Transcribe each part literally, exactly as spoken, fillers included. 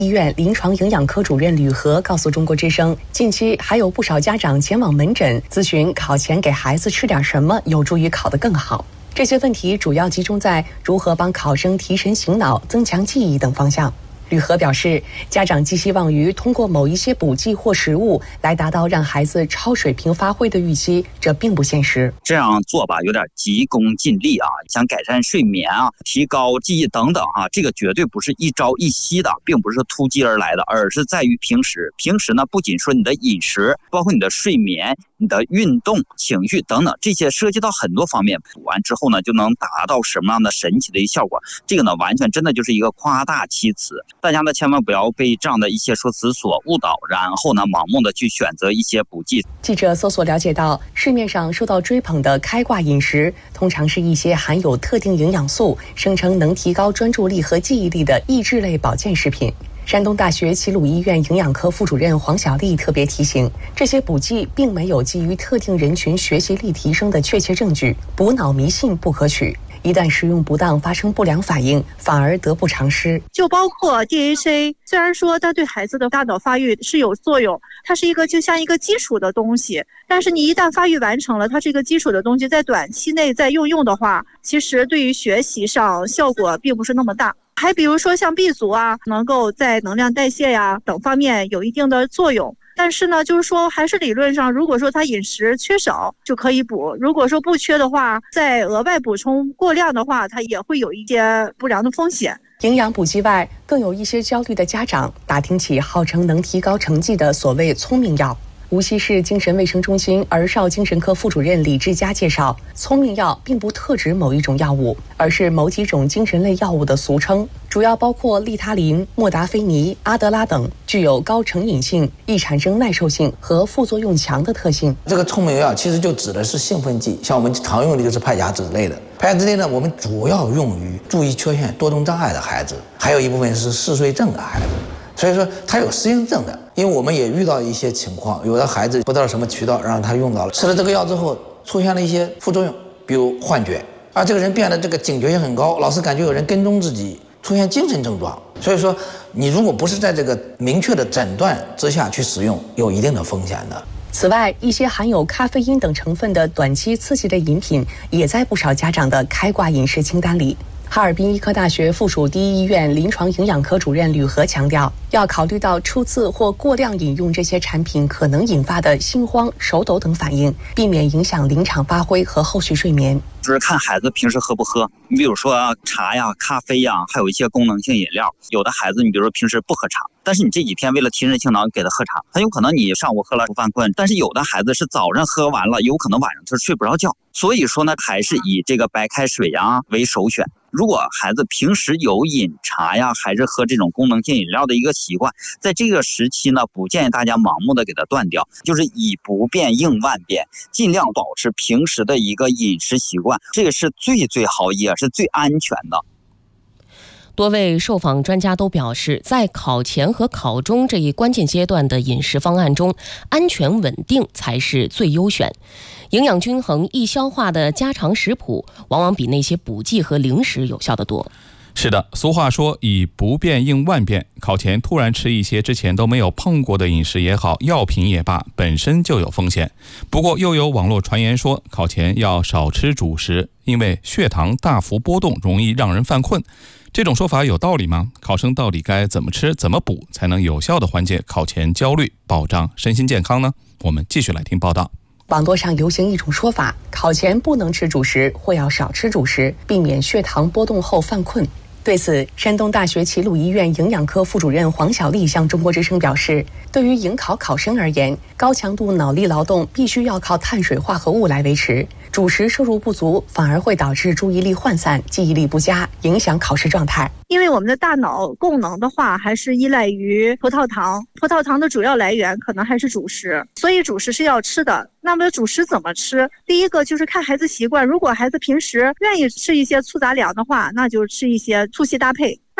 医院临床营养科主任吕和告诉中国之声，近期还有不少家长前往门诊咨询考前给孩子吃点什么有助于考得更好。这些问题主要集中在如何帮考生提神醒脑、增强记忆等方向。吕和表示，家长寄希望于通过某一些补剂或食物来达到让孩子超水平发挥的预期，这并不现实。 这样做吧，有点急功近利啊，想改善睡眠啊、提高记忆等等啊，这个绝对不是一朝一夕的，并不是突击而来的，而是在于平时。平时呢，不仅说你的饮食，包括你的睡眠、你的运动、情绪等等，这些涉及到很多方面，补完之后呢，就能达到什么样的神奇的一个效果？这个呢，完全真的就是一个夸大其词。大家呢，千万不要被这样的一些说辞所误导，然后呢，盲目的去选择一些补剂。 记者搜索了解到，市面上受到追捧的开挂饮食，通常是一些含有特定营养素、声称能提高专注力和记忆力的益智类保健食品。山东大学齐鲁医院营养科副主任黄小丽特别提醒，这些补剂并没有基于特定人群学习力提升的确切证据，补脑迷信不可取。一旦使用不当发生不良反应，反而得不偿失。 就包括 D H A， 虽然说它对孩子的大脑发育是有作用，它是一个就像一个基础的东西，但是你一旦发育完成了，它是一个基础的东西，在短期内再用用的话，其实对于学习上效果并不是那么大。还比如说像 B 族啊，能够在能量代谢呀等方面有一定的作用。但是呢，就是说还是理论上，如果说他饮食缺少就可以补，如果说不缺的话，再额外补充过量的话，它也会有一些不良的风险。 营养补剂外，更有一些焦虑的家长打听起号称能提高成绩的所谓聪明药。无锡市精神卫生中心儿少精神科副主任李志佳介绍，聪明药并不特指某一种药物，而是某几种精神类药物的俗称，主要包括利他林、莫达菲尼、阿德拉等，具有高成瘾性、易产生耐受性和副作用强的特性。 这个聪明药其实就指的是兴奋剂，像我们常用的就是派甲酯类的。派甲酯类呢，我们主要用于注意缺陷、多动障碍的孩子，还有一部分是嗜睡症的孩子。所以说他有适应症的，因为我们也遇到一些情况，有的孩子不知道什么渠道让他用到了，吃了这个药之后出现了一些副作用，比如幻觉，而这个人变得这个警觉性很高，老是感觉有人跟踪自己，出现精神症状。所以说你如果不是在这个明确的诊断之下去使用，有一定的风险的。 此外，一些含有咖啡因等成分的短期刺激类饮品也在不少家长的开挂饮食清单里。哈尔滨医科大学附属第一医院临床营养科主任吕和强调，要考虑到初次或过量饮用这些产品可能引发的心慌、手抖等反应，避免影响临场发挥和后续睡眠。 就是看孩子平时喝不喝，你比如说茶呀、咖啡呀，还有一些功能性饮料。有的孩子，你比如说平时不喝茶，但是你这几天为了提神醒脑给他喝茶，很有可能你上午喝了犯困。但是有的孩子是早上喝完了，有可能晚上他睡不着觉。所以说呢，还是以这个白开水呀为首选。如果孩子平时有饮茶呀，还是喝这种功能性饮料的一个习惯，在这个时期呢，不建议大家盲目的给它断掉，就是以不变应万变，尽量保持平时的一个饮食习惯，这个是最最好也是最安全的。 多位受访专家都表示，在考前和考中这一关键阶段的饮食方案中，安全稳定才是最优选。营养均衡、易消化的家常食谱，往往比那些补剂和零食有效得多。 是的，俗话说以不变应万变，考前突然吃一些之前都没有碰过的饮食也好，药品也罢，本身就有风险。不过又有网络传言说，考前要少吃主食，因为血糖大幅波动容易让人犯困。这种说法有道理吗？考生到底该怎么吃怎么补，才能有效地缓解考前焦虑，保障身心健康呢？我们继续来听报道。 网络上流行一种说法，考前不能吃主食或要少吃主食，避免血糖波动后犯困。对此，山东大学齐鲁医院营养科副主任黄小丽向中国之声表示，对于迎考考生而言，高强度脑力劳动必须要靠碳水化合物来维持，主食摄入不足反而会导致注意力涣散、记忆力不佳，影响考试状态。 因为我们的大脑功能的话，还是依赖于葡萄糖，葡萄糖的主要来源可能还是主食，所以主食是要吃的。那么主食怎么吃？第一个就是看孩子习惯，如果孩子平时愿意吃一些粗杂粮的话，那就吃一些粗细搭配。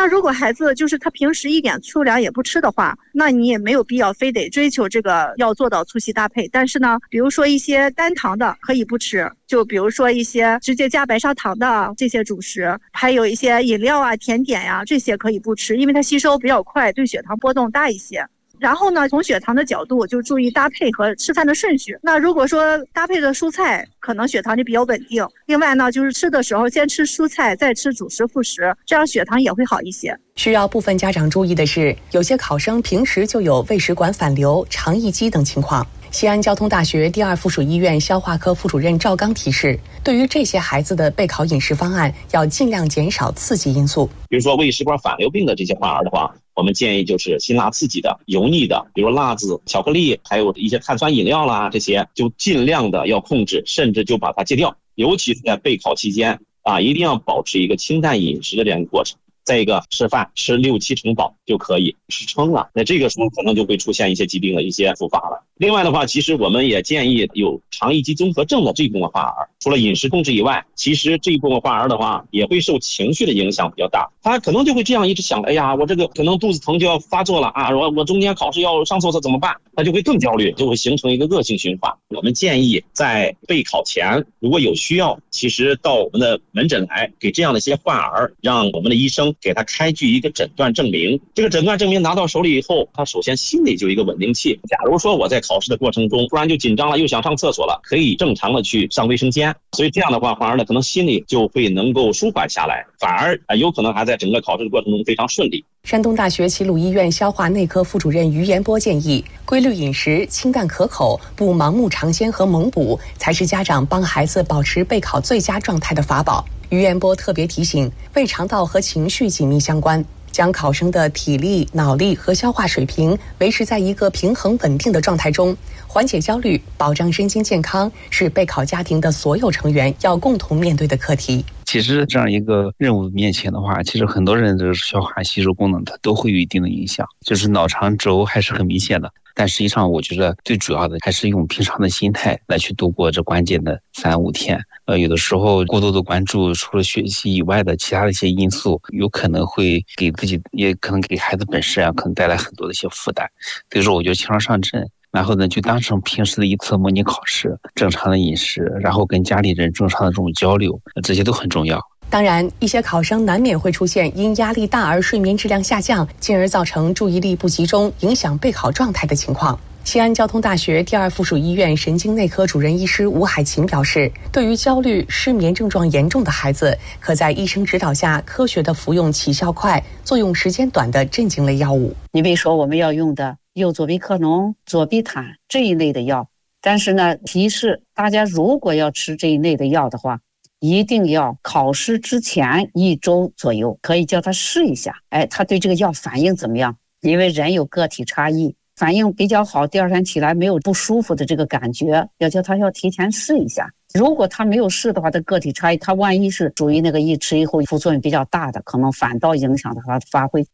那如果孩子就是他平时一点粗粮也不吃的话，那你也没有必要非得追求这个要做到粗细搭配。但是呢，比如说一些单糖的可以不吃，就比如说一些直接加白砂糖的这些主食，还有一些饮料啊、甜点呀、啊，这些可以不吃，因为它吸收比较快，对血糖波动大一些。然后呢，从血糖的角度就注意搭配和吃饭的顺序。那如果说搭配的蔬菜，可能血糖就比较稳定。另外呢，就是吃的时候先吃蔬菜，再吃主食副食，这样血糖也会好一些。 需要部分家长注意的是，有些考生平时就有胃食管反流、肠易激等情况。西安交通大学第二附属医院消化科副主任赵刚提示，对于这些孩子的备考饮食方案，要尽量减少刺激因素。 比如说胃食管反流病的这些患儿的话，我们建议就是辛辣刺激的、油腻的，比如辣子、巧克力，还有一些碳酸饮料啦，这些就尽量的要控制，甚至就把它戒掉。尤其是在备考期间啊，一定要保持一个清淡饮食的这样一个过程。再一个，吃饭吃六七成饱就可以，吃撑了，那这个时候可能就会出现一些疾病的一些复发了。另外的话，其实我们也建议有肠易激综合症的这部分患儿，除了饮食控制以外，其实这一部分患儿的话也会受情绪的影响比较大，他可能就会这样一直想，哎呀，我这个可能肚子疼就要发作了啊，我我中间考试要上厕所怎么办？他就会更焦虑，就会形成一个恶性循环。我们建议在备考前，如果有需要，其实到我们的门诊来，给这样的一些患儿，让我们的医生给他开具一个诊断证明。这个诊断证明拿到手里以后，他首先心里就有一个稳定器。假如说我在考试的过程中突然就紧张了，又想上厕所了，可以正常的去上卫生间。所以这样的话，患儿呢可能心里就会能够舒缓下来，反而啊有可能还在整个考试的过程中非常顺利。 山东大学齐鲁医院消化内科副主任于延波建议，规律饮食、清淡可口，不盲目尝鲜和猛补，才是家长帮孩子保持备考最佳状态的法宝。于延波特别提醒，胃肠道和情绪紧密相关，将考生的体力、脑力和消化水平维持在一个平衡稳定的状态中，缓解焦虑，保障身心健康，是备考家庭的所有成员要共同面对的课题。 其实这样一个任务面前的话，其实很多人的消化吸收功能它都会有一定的影响，就是脑肠轴还是很明显的。但实际上我觉得最主要的还是用平常的心态来去度过这关键的三五天。呃，有的时候过多的关注除了学习以外的其他的一些因素，有可能会给自己，也可能给孩子本身啊，可能带来很多的一些负担。所以说我觉得轻装上阵，然后呢就当成平时的一次模拟考试，正常的饮食，然后跟家里人正常的这种交流，这些都很重要。 当然，一些考生难免会出现因压力大而睡眠质量下降，进而造成注意力不集中，影响备考状态的情况。西安交通大学第二附属医院神经内科主任医师吴海琴表示，对于焦虑、失眠症状严重的孩子，可在医生指导下科学的服用起效快、作用时间短的镇静类药物。 你比如说我们要用的有左必克农、左必坦这一类的药，但是呢，提示大家如果要吃这一类的药的话，一定要考试之前一周左右，可以叫他试一下，哎，他对这个药反应怎么样？因为人有个体差异，反应比较好，第二天起来没有不舒服的这个感觉，要叫他要提前试一下。如果他没有试的话，他个体差异，他万一是属于那个一吃以后副作用比较大的，可能反倒影响到他的发挥。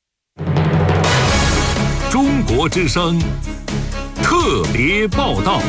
中国之声特别报道。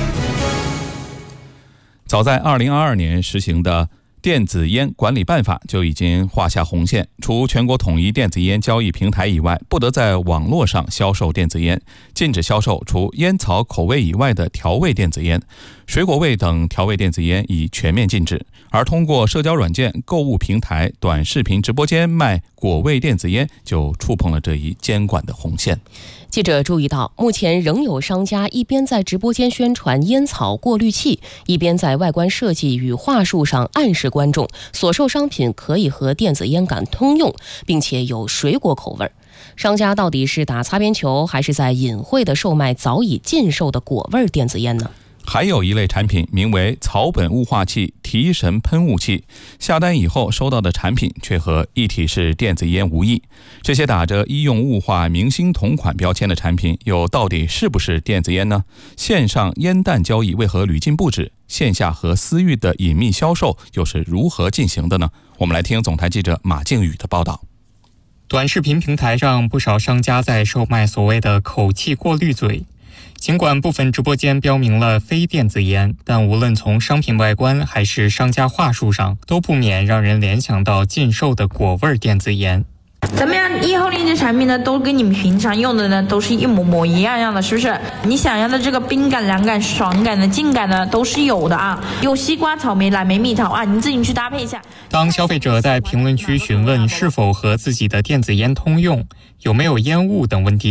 早在二零二二年实行的电子烟管理办法就已经画下红线，除全国统一电子烟交易平台以外，不得在网络上销售电子烟，禁止销售除烟草口味以外的调味电子烟，水果味等调味电子烟已全面禁止。而通过社交软件、购物平台、短视频直播间卖果味电子烟，就触碰了这一监管的红线。 记者注意到，目前仍有商家一边在直播间宣传烟草过滤器，一边在外观设计与话术上暗示观众所售商品可以和电子烟杆通用，并且有水果口味。商家到底是打擦边球，还是在隐晦地售卖早已禁售的果味电子烟呢？ 还有一类产品名为草本雾化器、提神喷雾器，下单以后收到的产品却和一体式电子烟无异。这些打着医用雾化明星同款标签的产品，又到底是不是电子烟呢？线上烟弹交易为何屡禁不止？线下和私域的隐秘销售又是如何进行的呢？我们来听总台记者马靖宇的报道。 短视频平台上，不少商家在售卖所谓的口气过滤嘴。尽管部分直播间标明了非电子烟，但无论从商品外观还是商家话术上，都不免让人联想到禁售的果味电子烟。 咱们以后的一些产品呢，都跟你们平常用的呢，都是一模模一样样的，是不是？你想要的这个冰感、凉感、爽感的劲感呢，都是有的啊。有西瓜、草莓、蓝莓、蜜桃啊，你自己去搭配一下。 当消费者在评论区询问是否和自己的电子烟通用、有没有烟雾等问题